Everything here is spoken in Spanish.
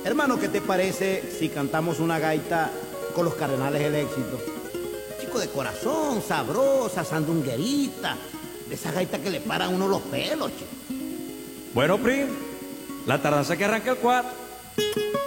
Hermano, ¿qué te parece si cantamos una gaita con los Cardenales del Éxito? Chico de corazón, sabrosa, sandunguerita, de esa gaita que le paran a uno los pelos, chico. Bueno, Prim, la tardanza que arranca el 4.